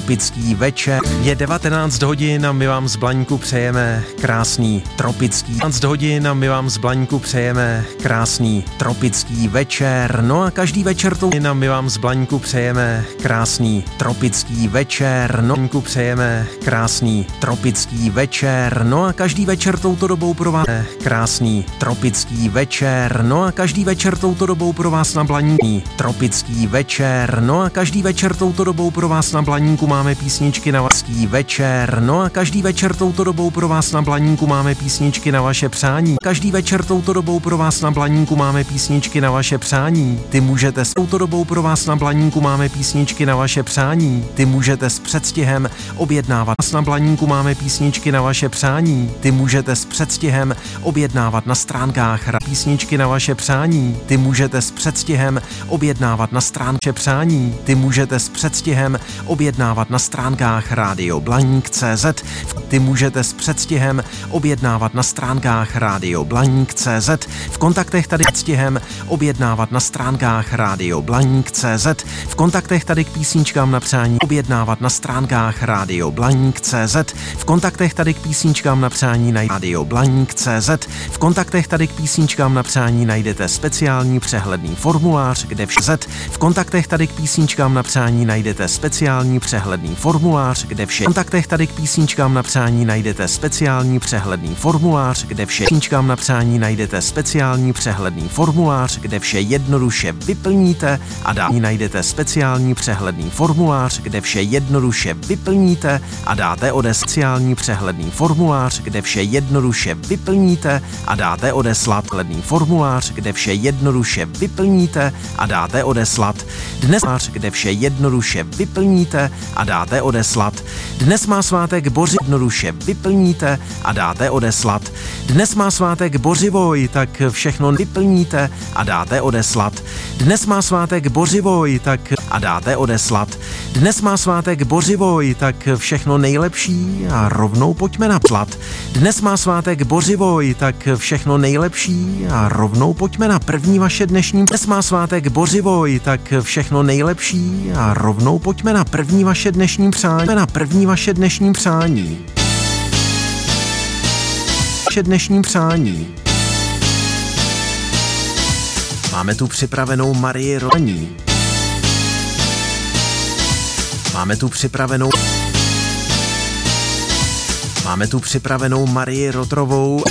tropický večer. Je 19 hodin a my vám z Blaňku přejeme krásný tropický 19 hodin a my vám z Blaňku přejeme krásný tropický večer. No a každý večer to a my vám z Blaňku přejeme krásný tropický večer. No Blaňku přejeme krásný tropický večer. No a každý večer touto dobou pro vás krásný tropický večer. No a každý večer touto dobou pro vás na Blaníku tropický večer. No a každý večer touto dobou pro vás na Blaníku máme písničky na vaský večer. No a každý večer touto dobou pro vás na Blaníku máme písničky na vaše přání. Každý večer touto dobou pro vás na Blaníku máme písničky na vaše přání. Ty můžete s touto dobou pro vás na Blaníku máme písničky na vaše přání. Ty můžete s předstihem objednávat na Blaníku máme písničky na vaše přání. Ty můžete s předstihem objednávat na stránkách písničky na vaše přání. Ty můžete s předstihem objednávat na stránkách přání. Ty můžete s předstihem objednávat na stránkách radioblaník.cz. Ty můžete s předstihem objednávat na stránkách radioblaník.cz. V kontaktech tady předstihem objednávat na stránkách radioblaník.cz. V kontaktech tady k písničkám na přání objednávat na stránkách radioblaník.cz. V kontaktech tady k písničkám na přání najdete radioblaník.cz. V kontaktech tady k písničkám na přání najdete speciální přehledný formulář, kde vše v kontaktech tady k písničkám na přání najdete speciální přehledný formulář, kde vše v kontaktech tady k písničkám na přání najdete speciální přehledný formulář, kde vše písničkám na přání najdete speciální přehledný formulář, kde vše jednoduše vyplníte a dále najdete speciální přehledný formulář, kde vše jednoduše vyplníte a dáte speciální přehledný formulář, kde vše jednoduše vyplníte a dáte odeslat přehledný formulář, kde vše jednoduše vyplníte a dáte odeslat. Dnes kde vše jednoduše vyplníte a dáte odeslat. Dnes má svátek Boři, jednoduše vyplníte a dáte odeslat. Dnes má svátek Bořivoj, tak všechno vyplníte a dáte odeslat. Dnes má svátek Bořivoj, tak a dáte odeslat. Dnes má svátek Bořivoj, tak všechno nejlepší a rovnou pojďme napsat. Dnes má svátek Bořivoj, tak všechno nejlepší a rovnou pojďme na první vaše dnešní. Dnes má svátek Bořivoj, tak všechno nejlepší a rovnou pojďme na první vaše dnešní přání. Na první vaše dnešní přání. Vaše dnešní přání. Máme tu připravenou Marii Roní. Máme tu připravenou Marii Rotrovou.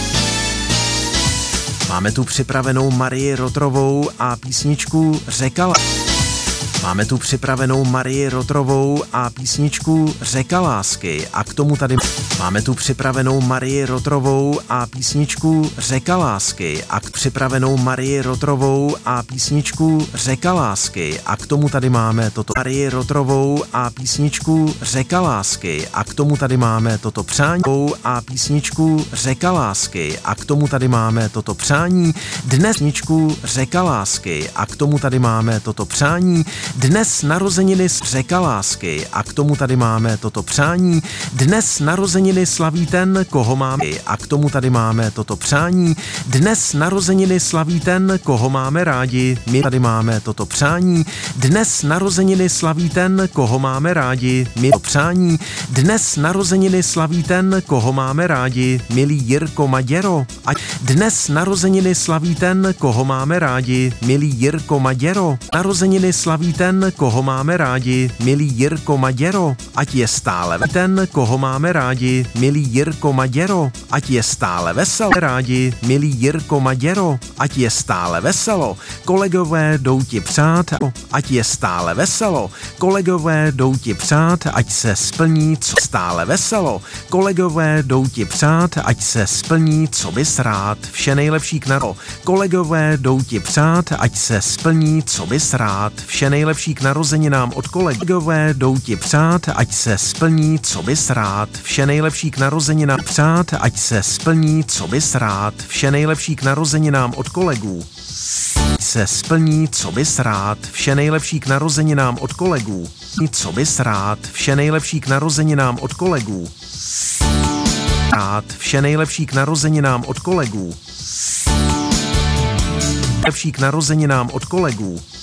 Máme tu připravenou Marii Rotrovou a písničku Řeka. Máme tu připravenou Marii Rotrovou a písničku Řeka lásky a k tomu tady máme tu připravenou Marii Rotrovou a písničku Řeka lásky a k připravenou Marii Rotrovou a písničku Řeka lásky a k tomu tady máme toto Marii Rotrovou a písničku Řeka lásky a k tomu tady máme toto přání a písničku Řeka lásky a k tomu tady máme toto přání dnes písničku Řeka lásky a k tomu tady máme toto přání dnes narozeniny Řeka lásky a k tomu tady máme toto přání. Dnes narozeniny slaví ten, koho máme a k tomu tady máme toto přání. Dnes narozeniny slaví ten, koho máme rádi. My tady máme toto přání. Dnes narozeniny slaví ten, koho máme rádi. My to přání. Dnes narozeniny slaví ten, koho máme rádi. Milý Jirko Maděro. A dnes narozeniny slaví ten, koho máme rádi. Milý Jirko Maděro. Narozeniny slaví ten, koho máme rádi, milý Jirko Maděro, ať je stále ten, koho máme rádi, milý Jirko Maděro, ať je stále veselo rádi, milý Jirko Maděro, ať je stále veselo, kolegové jdou ti přát, ať je stále veselo, kolegové jdou ti přát, ať se splní, co stále veselo, kolegové jdou ti přát, ať se splní, co bys rád, vše nejlepší k naro, kolegové jdou ti přát, ať se splní, co bys rád, vše nejlepší k narozeninám od kolegové jdou ti přát, ať se splní, co bys rád, vše nejlepší k narozeninám přát, ať se splní, co bys rád, vše nejlepší k narozeninám od kolegů. Se splní, co bys rád, vše nejlepší k narozeninám od kolegů. Co bys rád, vše nejlepší k narozeninám od kolegů. Rád, vše nejlepší k narozeninám od kolegů. Lepší k narozeninám od kolegů.